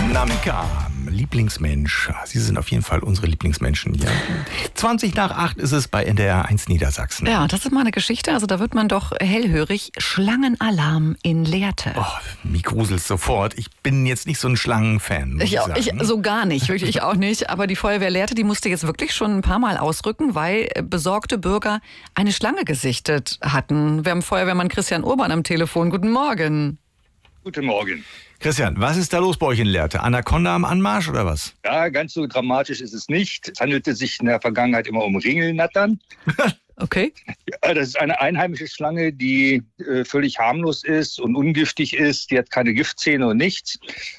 Na, Mika, Lieblingsmensch. Sie sind auf jeden Fall unsere Lieblingsmenschen hier. 7:20 ist es bei NDR 1 Niedersachsen. Ja, das ist mal eine Geschichte. Also da wird man doch hellhörig. Schlangenalarm in Lehrte. Oh, mich gruselt's sofort. Ich bin jetzt nicht so ein Schlangenfan, muss ich sagen. Ich so gar nicht, wirklich auch nicht. Aber die Feuerwehr Lehrte, die musste jetzt wirklich schon ein paar Mal ausrücken, weil besorgte Bürger eine Schlange gesichtet hatten. Wir haben Feuerwehrmann Christian Urban am Telefon. Guten Morgen. Guten Morgen. Christian, was ist da los bei euch in Lehrte? Anaconda am Anmarsch oder was? Ja, ganz so dramatisch ist es nicht. Es handelte sich in der Vergangenheit immer um Ringelnattern. Okay. Ja, das ist eine einheimische Schlange, die völlig harmlos ist und ungiftig ist. Die hat keine Giftzähne und nichts.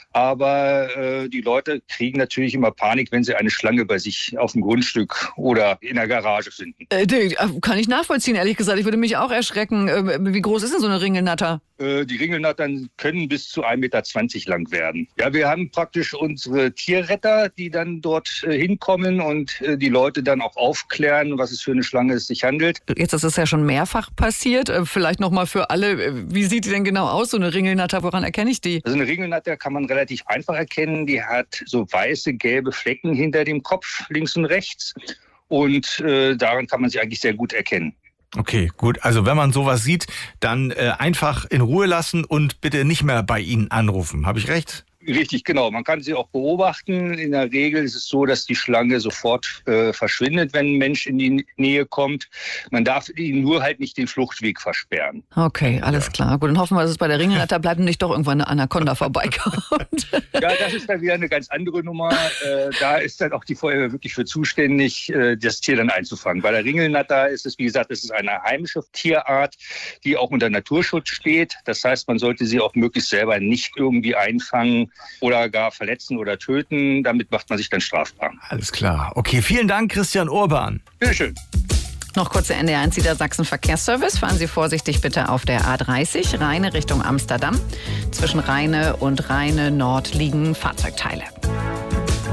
Aber die Leute kriegen natürlich immer Panik, wenn sie eine Schlange bei sich auf dem Grundstück oder in der Garage finden. Kann ich nachvollziehen, ehrlich gesagt. Ich würde mich auch erschrecken. Wie groß ist denn so eine Ringelnatter? Die Ringelnattern können bis zu 1,20 Meter lang werden. Ja, wir haben praktisch unsere Tierretter, die dann dort hinkommen und die Leute dann auch aufklären, was es für eine Schlange es sich handelt. Jetzt ist es ja schon mehrfach passiert. Vielleicht nochmal für alle. Wie sieht die denn genau aus, so eine Ringelnatter? Woran erkenne ich die? Also eine Ringelnatter kann man relativ einfach erkennen. Die hat so weiße, gelbe Flecken hinter dem Kopf, links und rechts. Und daran kann man sie eigentlich sehr gut erkennen. Okay, gut. Also wenn man sowas sieht, dann einfach in Ruhe lassen und bitte nicht mehr bei Ihnen anrufen. Habe ich recht? Richtig, genau. Man kann sie auch beobachten. In der Regel ist es so, dass die Schlange sofort verschwindet, wenn ein Mensch in die Nähe kommt. Man darf ihnen nur halt nicht den Fluchtweg versperren. Okay, alles klar. Gut, dann hoffen wir, dass es bei der Ringelnatter bleibt und nicht doch irgendwann eine Anaconda vorbeikommt. Ja, das ist dann wieder eine ganz andere Nummer. Da ist dann auch die Feuerwehr wirklich für zuständig, das Tier dann einzufangen. Bei der Ringelnatter ist es, wie gesagt, es ist eine heimische Tierart, die auch unter Naturschutz steht. Das heißt, man sollte sie auch möglichst selber nicht irgendwie einfangen oder gar verletzen oder töten. Damit macht man sich dann strafbar. Alles klar. Okay, vielen Dank, Christian Urban. Bitteschön. Noch kurze NDR 1 Niedersachsen Verkehrsservice. Fahren Sie vorsichtig bitte auf der A30, Rheine Richtung Amsterdam. Zwischen Rheine und Rheine Nord liegen Fahrzeugteile.